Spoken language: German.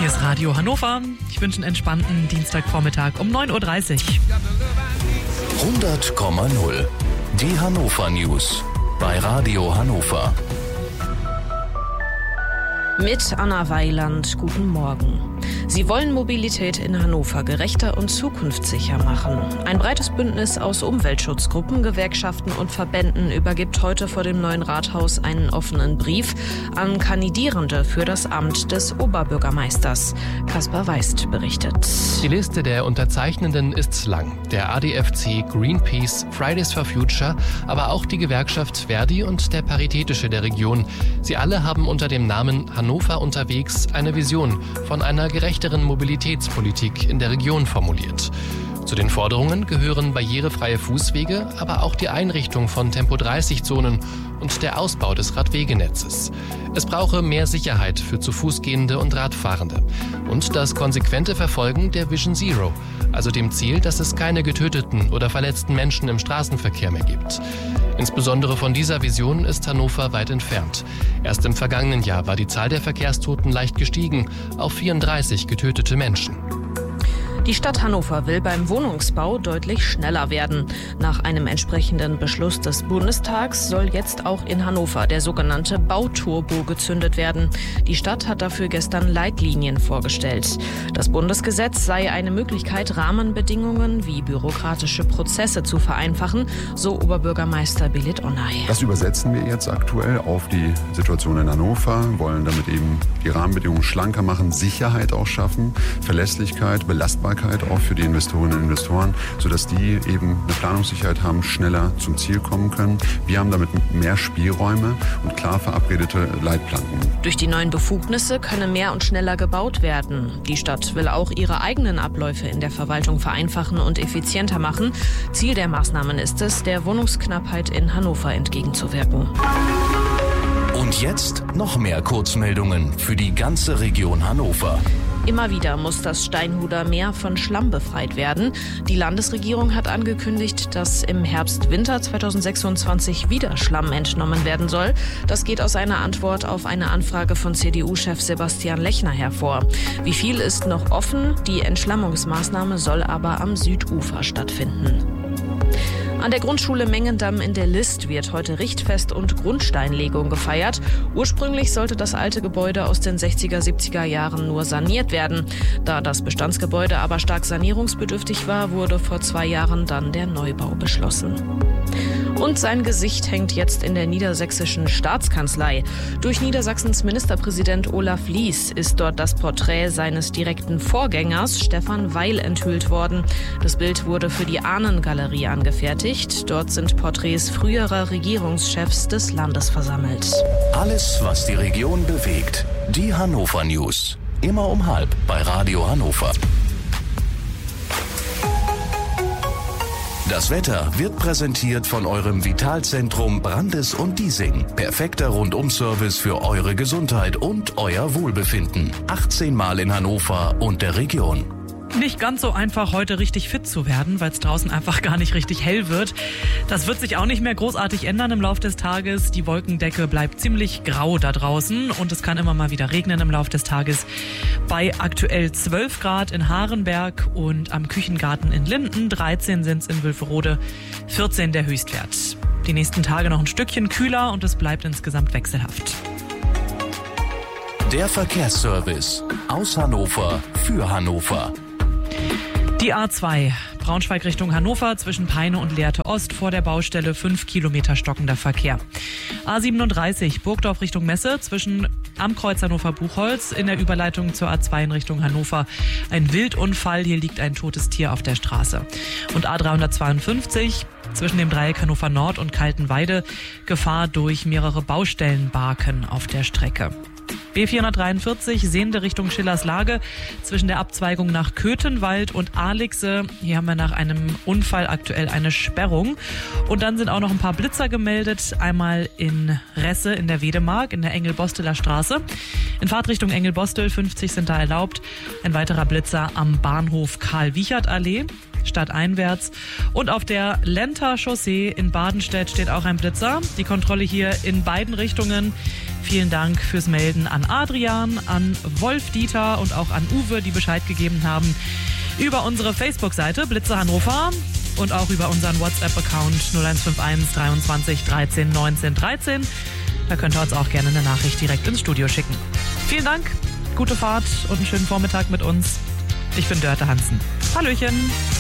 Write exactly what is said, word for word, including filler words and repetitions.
Hier ist Radio Hannover. Ich wünsche einen entspannten Dienstagvormittag um neun Uhr dreißig. hundert Komma null. Die Hannover News bei Radio Hannover. Mit Anna Weiland, guten Morgen. Sie wollen Mobilität in Hannover gerechter und zukunftssicher machen. Ein breites Bündnis aus Umweltschutzgruppen, Gewerkschaften und Verbänden übergibt heute vor dem neuen Rathaus einen offenen Brief an Kandidierende für das Amt des Oberbürgermeisters. Kaspar Weist berichtet. Die Liste der Unterzeichnenden ist lang. Der A D F C, Greenpeace, Fridays for Future, aber auch die Gewerkschaft Verdi und der Paritätische der Region. Sie alle haben unter dem Namen Hannover unterwegs eine Vision von einer gerechteren Mobilitätspolitik in der Region formuliert. Zu den Forderungen gehören barrierefreie Fußwege, aber auch die Einrichtung von Tempo dreißig Zonen und der Ausbau des Radwegenetzes. Es brauche mehr Sicherheit für zu Fuß gehende und Radfahrende und das konsequente Verfolgen der Vision Zero, also dem Ziel, dass es keine getöteten oder verletzten Menschen im Straßenverkehr mehr gibt. Insbesondere von dieser Vision ist Hannover weit entfernt. Erst im vergangenen Jahr war die Zahl der Verkehrstoten leicht gestiegen auf vierunddreißig getötete Menschen. Die Stadt Hannover will beim Wohnungsbau deutlich schneller werden. Nach einem entsprechenden Beschluss des Bundestags soll jetzt auch in Hannover der sogenannte Bauturbo gezündet werden. Die Stadt hat dafür gestern Leitlinien vorgestellt. Das Bundesgesetz sei eine Möglichkeit, Rahmenbedingungen wie bürokratische Prozesse zu vereinfachen, so Oberbürgermeister Belit Onay. Das übersetzen wir jetzt aktuell auf die Situation in Hannover, wollen damit eben die Rahmenbedingungen schlanker machen, Sicherheit auch schaffen, Verlässlichkeit, Belastbarkeit auch für die Investorinnen und Investoren, sodass die eben eine Planungssicherheit haben, schneller zum Ziel kommen können. Wir haben damit mehr Spielräume und klar verabredete Leitplanken. Durch die neuen Befugnisse könne mehr und schneller gebaut werden. Die Stadt will auch ihre eigenen Abläufe in der Verwaltung vereinfachen und effizienter machen. Ziel der Maßnahmen ist es, der Wohnungsknappheit in Hannover entgegenzuwirken. Und jetzt noch mehr Kurzmeldungen für die ganze Region Hannover. Immer wieder muss das Steinhuder Meer von Schlamm befreit werden. Die Landesregierung hat angekündigt, dass im Herbst-Winter zweitausendsechsundzwanzig wieder Schlamm entnommen werden soll. Das geht aus einer Antwort auf eine Anfrage von C D U-Chef Sebastian Lechner hervor. Wie viel ist noch offen? Die Entschlammungsmaßnahme soll aber am Südufer stattfinden. An der Grundschule Mengendamm in der List wird heute Richtfest und Grundsteinlegung gefeiert. Ursprünglich sollte das alte Gebäude aus den sechziger, siebziger Jahren nur saniert werden. Da das Bestandsgebäude aber stark sanierungsbedürftig war, wurde vor zwei Jahren dann der Neubau beschlossen. Und sein Gesicht hängt jetzt in der niedersächsischen Staatskanzlei. Durch Niedersachsens Ministerpräsident Olaf Lies ist dort das Porträt seines direkten Vorgängers Stefan Weil enthüllt worden. Das Bild wurde für die Ahnengalerie angefertigt. Dort sind Porträts früherer Regierungschefs des Landes versammelt. Alles, was die Region bewegt. Die Hannover News. Immer um halb bei Radio Hannover. Das Wetter wird präsentiert von eurem Vitalzentrum Brandes und Diesing. Perfekter Rundum-Service für eure Gesundheit und euer Wohlbefinden. achtzehn Mal in Hannover und der Region. Nicht ganz so einfach, heute richtig fit zu werden, weil es draußen einfach gar nicht richtig hell wird. Das wird sich auch nicht mehr großartig ändern im Laufe des Tages. Die Wolkendecke bleibt ziemlich grau da draußen und es kann immer mal wieder regnen im Laufe des Tages. Bei aktuell zwölf Grad in Harenberg und am Küchengarten in Linden, dreizehn sind es in Wülferode, vierzehn der Höchstwert. Die nächsten Tage noch ein Stückchen kühler und es bleibt insgesamt wechselhaft. Der Verkehrsservice aus Hannover für Hannover. Die A zwei, Braunschweig Richtung Hannover, zwischen Peine und Lehrte Ost, vor der Baustelle fünf Kilometer stockender Verkehr. A siebenunddreißig, Burgdorf Richtung Messe, zwischen am Kreuz Hannover-Buchholz, in der Überleitung zur A zwei in Richtung Hannover. Ein Wildunfall, hier liegt ein totes Tier auf der Straße. Und A dreihundertzweiundfünfzig, zwischen dem Dreieck Hannover Nord und Kaltenweide, Gefahr durch mehrere Baustellenbarken auf der Strecke. B vierhundertdreiundvierzig, sehende Richtung Schillerslage, zwischen der Abzweigung nach Köthenwald und Aalixe. Hier haben wir nach einem Unfall aktuell eine Sperrung. Und dann sind auch noch ein paar Blitzer gemeldet. Einmal in Resse in der Wedemark, in der Engel-Bosteler Straße. In Fahrtrichtung Engel-Bostel, fünfzig sind da erlaubt. Ein weiterer Blitzer am Bahnhof Karl-Wiechert-Allee, stadteinwärts. Und auf der Lenter Chaussee in Badenstedt steht auch ein Blitzer. Die Kontrolle hier in beiden Richtungen. Vielen Dank fürs Melden an Adrian, an Wolf-Dieter und auch an Uwe, die Bescheid gegeben haben. Über unsere Facebook-Seite Blitze Hannover und auch über unseren WhatsApp-Account null eins fünf eins dreiundzwanzig dreizehn neunzehn dreizehn. Da könnt ihr uns auch gerne eine Nachricht direkt ins Studio schicken. Vielen Dank, gute Fahrt und einen schönen Vormittag mit uns. Ich bin Dörte Hansen. Hallöchen.